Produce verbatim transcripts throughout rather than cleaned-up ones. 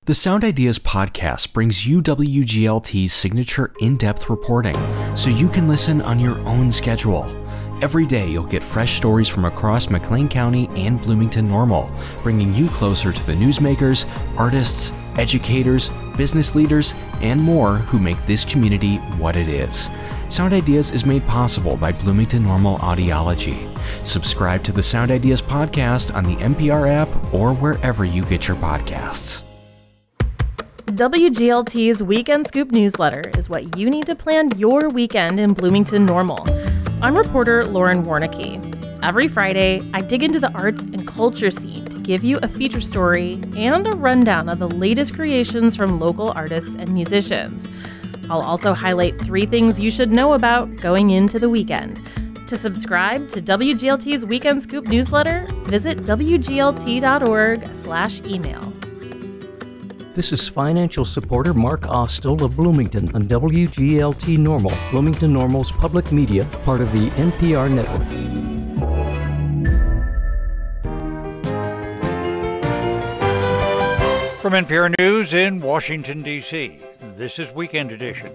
The Sound Ideas podcast brings you W G L T's signature in-depth reporting so you can listen on your own schedule. Every day you'll get fresh stories from across McLean County and Bloomington-Normal, bringing you closer to the newsmakers, artists, educators, business leaders, and more who make this community what it is. Sound Ideas is made possible by Bloomington-Normal Audiology. Subscribe to the Sound Ideas podcast on the N P R app or wherever you get your podcasts. W G L T's Weekend Scoop newsletter is what you need to plan your weekend in Bloomington-Normal. I'm reporter Lauren Warnicki. Every Friday, I dig into the arts and culture scene to give you a feature story and a rundown of the latest creations from local artists and musicians. I'll also highlight three things you should know about going into the weekend. To subscribe to W G L T's Weekend Scoop newsletter, visit W G L T dot org slash email. This is financial supporter Mark Ostel of Bloomington on W G L T Normal, Bloomington Normal's public media, part of the N P R network. From N P R News in Washington, D C, this is Weekend Edition.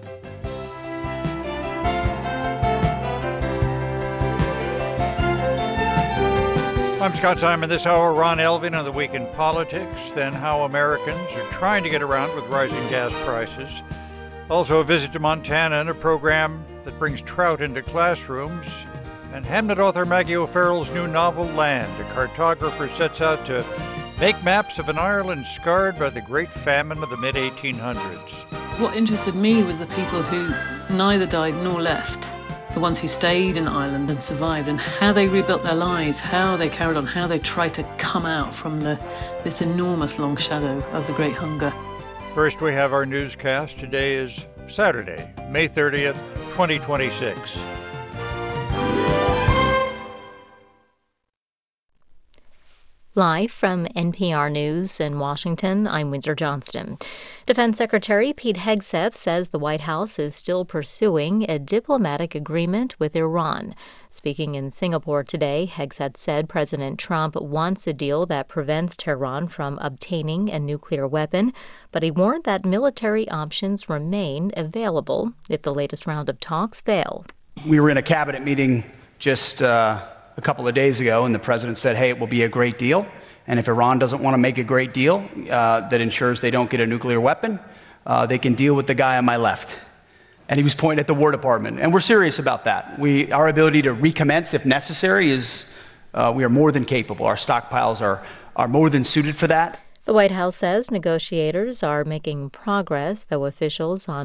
I'm Scott Simon. This hour, Ron Elvin on the Week in Politics, then how Americans are trying to get around with rising gas prices. Also a visit to Montana and a program that brings trout into classrooms. And Hamnet author Maggie O'Farrell's new novel, Land. A cartographer sets out to make maps of an Ireland scarred by the Great Famine of the mid eighteen hundreds. What interested me was the people who neither died nor left. The ones who stayed in Ireland and survived, and how they rebuilt their lives, how they carried on, how they tried to come out from the, this enormous long shadow of the Great Hunger. First, we have our newscast. Today is Saturday, May thirtieth, twenty twenty-six. Live from N P R News in Washington, I'm Windsor Johnston. Defense Secretary Pete Hegseth says the White House is still pursuing a diplomatic agreement with Iran. Speaking in Singapore today, Hegseth said President Trump wants a deal that prevents Tehran from obtaining a nuclear weapon, but he warned that military options remain available if the latest round of talks fail. We were in a cabinet meeting just uh, a couple of days ago, and the president said, hey, it will be a great deal. And if Iran doesn't want to make a great deal uh, that ensures they don't get a nuclear weapon, uh, they can deal with the guy on my left. And he was pointing at the War Department. And we're serious about that. We, our ability to recommence if necessary is, uh, we are more than capable. Our stockpiles are, are more than suited for that. The White House says negotiators are making progress, though officials on